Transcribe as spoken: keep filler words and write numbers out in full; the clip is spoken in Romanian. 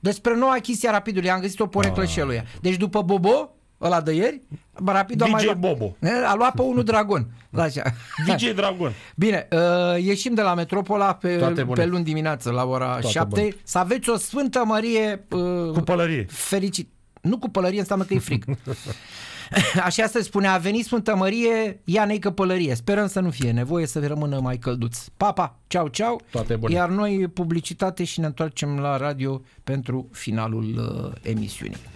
Despre noua chestia Rapidului, am găsit o poreclă Ah. și eluia. Deci după Bobo, ăla de ieri, Rapidul a D J mai luat, Bobo. a luat pe unul Dragon. Așa. D J Dragon. Bine, uh, ieșim de la Metropola pe, Toate bune. pe luni dimineață la ora Toate șapte. bune. Să aveți o Sfântă Mărie uh, Cu pălărie. fericit. Nu cu pălărie, înseamnă că e frig. Așa se spune, a venit Sfântă Mărie, ia neică pălărie. Sperăm să nu fie nevoie, să rămână mai călduț. Pa, pa, ceau, ceau. Toate bune. Iar noi publicitate și ne întoarcem la radio pentru finalul uh, emisiunii.